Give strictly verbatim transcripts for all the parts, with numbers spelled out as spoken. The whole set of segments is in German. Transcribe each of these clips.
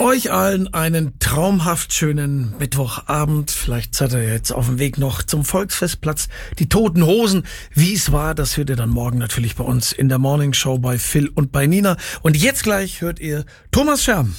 Euch allen einen traumhaft schönen Mittwochabend. Vielleicht seid ihr jetzt auf dem Weg noch zum Volksfestplatz. Die Toten Hosen, wie es war, das hört ihr dann morgen natürlich bei uns in der Morning Show bei Phil und bei Nina. Und jetzt gleich hört ihr Thomas Scherm.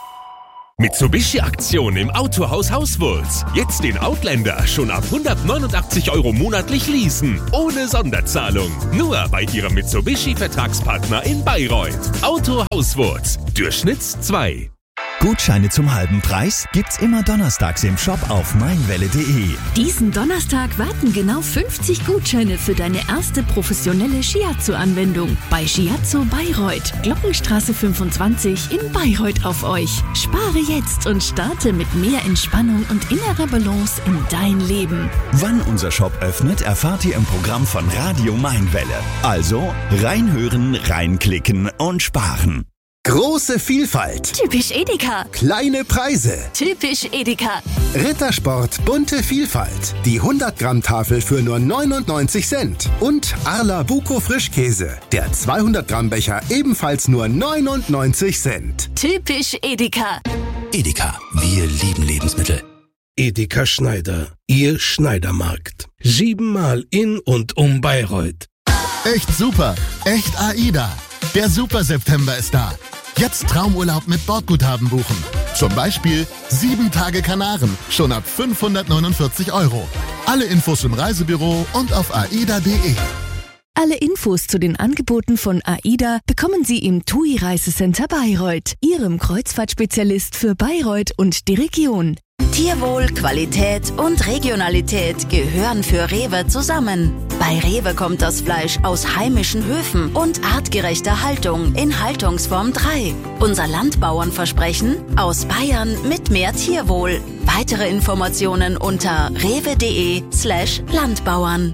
Mitsubishi-Aktion im Autohaus Hauswurz. Jetzt den Outlander schon ab hundertneunundachtzig Euro monatlich leasen. Ohne Sonderzahlung. Nur bei Ihrem Mitsubishi-Vertragspartner in Bayreuth. Autohaus Wurz. Durchschnitts zwei. Gutscheine zum halben Preis gibt's immer donnerstags im Shop auf meinwelle punkt de. Diesen Donnerstag warten genau fünfzig Gutscheine für deine erste professionelle Shiatsu-Anwendung bei Shiatsu Bayreuth, Glockenstraße fünfundzwanzig in Bayreuth auf euch. Spare jetzt und starte mit mehr Entspannung und innerer Balance in dein Leben. Wann unser Shop öffnet, erfahrt ihr im Programm von Radio Mainwelle. Also reinhören, reinklicken und sparen. Große Vielfalt. Typisch Edeka. Kleine Preise. Typisch Edeka. Rittersport bunte Vielfalt. Die hundert Gramm Tafel für nur neunundneunzig Cent. Und Arla Buko Frischkäse. Der zweihundert Gramm Becher ebenfalls nur neunundneunzig Cent. Typisch Edeka. Edeka, wir lieben Lebensmittel. Edeka Schneider, Ihr Schneidermarkt. Siebenmal in und um Bayreuth. Echt super, echt AIDA. Der Super September ist da. Jetzt Traumurlaub mit Bordguthaben buchen. Zum Beispiel sieben Tage Kanaren, schon ab fünfhundertneunundvierzig Euro. Alle Infos im Reisebüro und auf aida punkt de. Alle Infos zu den Angeboten von AIDA bekommen Sie im T U I Reisecenter Bayreuth, Ihrem Kreuzfahrtspezialist für Bayreuth und die Region. Tierwohl, Qualität und Regionalität gehören für Rewe zusammen. Bei Rewe kommt das Fleisch aus heimischen Höfen und artgerechter Haltung in Haltungsform drei. Unser Landbauernversprechen: aus Bayern mit mehr Tierwohl. Weitere Informationen unter rewe.de slash Landbauern.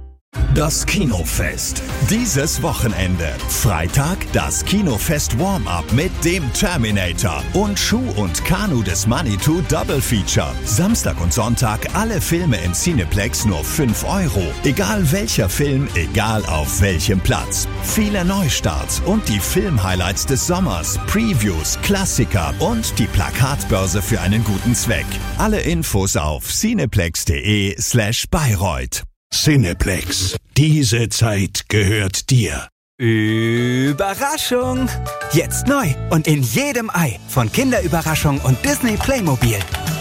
Das Kinofest. Dieses Wochenende. Freitag das Kinofest Warm-Up mit dem Terminator und Schuh und Kanu des Manitou Double Feature. Samstag und Sonntag alle Filme im Cineplex nur fünf Euro. Egal welcher Film, egal auf welchem Platz. Viele Neustarts und die Film-Highlights des Sommers, Previews, Klassiker und die Plakatbörse für einen guten Zweck. Alle Infos auf cineplex.de slash Bayreuth. Cineplex. Diese Zeit gehört dir. Überraschung! Jetzt neu und in jedem Ei von Kinderüberraschung und Disney Playmobil.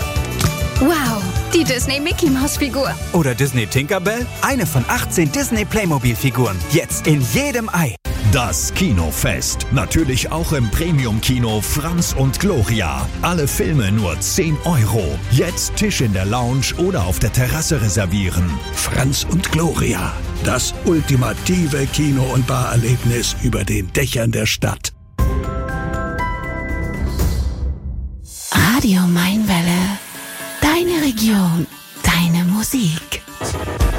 Wow, die Disney Mickey Maus Figur. Oder Disney Tinkerbell. Eine von achtzehn Disney Playmobil Figuren. Jetzt in jedem Ei. Das Kinofest. Natürlich auch im Premium-Kino Franz und Gloria. Alle Filme nur zehn Euro. Jetzt Tisch in der Lounge oder auf der Terrasse reservieren. Franz und Gloria. Das ultimative Kino- und Barerlebnis über den Dächern der Stadt. Radio Mainwelle. Deine Region.